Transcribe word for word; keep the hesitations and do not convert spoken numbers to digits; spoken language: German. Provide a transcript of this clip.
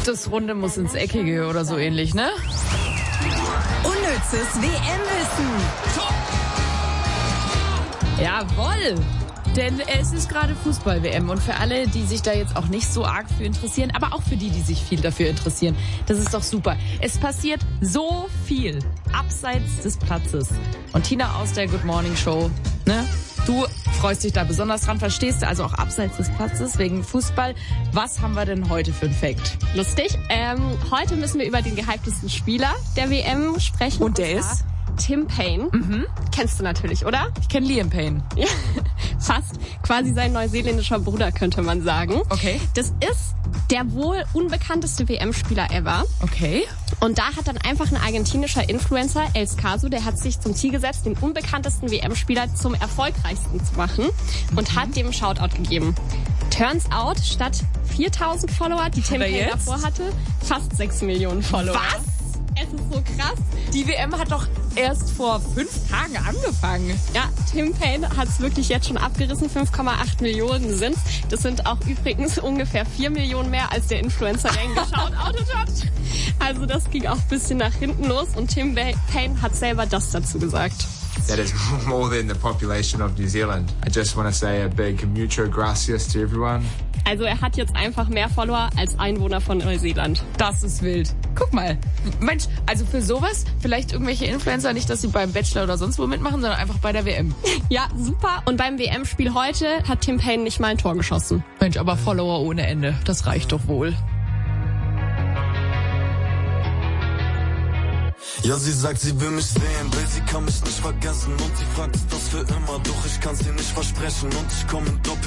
Das Runde muss ins Eckige oder so ähnlich, ne? Unnützes W M-Wissen. Jawohl! Denn es ist gerade Fußball-W M und für alle, die sich da jetzt auch nicht so arg für interessieren, aber auch für die, die sich viel dafür interessieren, das ist doch super. Es passiert so viel abseits des Platzes. Und Tina aus der Good Morning Show, ne? Du freust dich da besonders dran, verstehst du, also auch abseits des Platzes wegen Fußball. Was haben wir denn heute für einen Fact? Lustig. Ähm, heute müssen wir über den gehyptesten Spieler der W M sprechen. Und der ist? Tim Payne. Mhm. Kennst du natürlich, oder? Ich kenne Liam Payne. Ja, fast. Quasi sein neuseeländischer Bruder, könnte man sagen. Okay. Das ist der wohl unbekannteste W M-Spieler ever. Okay. Und da hat dann einfach ein argentinischer Influencer, El Scaso, der hat sich zum Ziel gesetzt, den unbekanntesten W M-Spieler zum erfolgreichsten zu machen und mhm. hat dem einen Shoutout gegeben. Turns out, statt viertausend Follower, die Tim Payne davor hatte, fast sechs Millionen Follower. Was? Es ist so krass. Die W M hat doch erst vor fünf Tagen angefangen. Ja, Tim Payne hat es wirklich jetzt schon abgerissen. fünf Komma acht Millionen sind's. Das sind auch übrigens ungefähr vier Millionen mehr, als der Influencer, der ihn geschautoutet hat. Also das ging auch ein bisschen nach hinten los. Und Tim Payne hat selber das dazu gesagt. That is more than the population of New Zealand. I just want to say a big mucho gracias to everyone. Also er hat jetzt einfach mehr Follower als Einwohner von Neuseeland. Das ist wild. Guck mal. Mensch, also für sowas, vielleicht irgendwelche Influencer, nicht, dass sie beim Bachelor oder sonst wo mitmachen, sondern einfach bei der W M. Ja, super. Und beim W M-Spiel heute hat Tim Payne nicht mal ein Tor geschossen. Mensch, aber Follower ohne Ende. Das reicht doch wohl. Ja, sie sagt, sie will mich sehen, will sie kann mich nicht vergessen und sie fragt, ist das für immer, doch ich kann's ihr nicht versprechen und ich komme in Doppel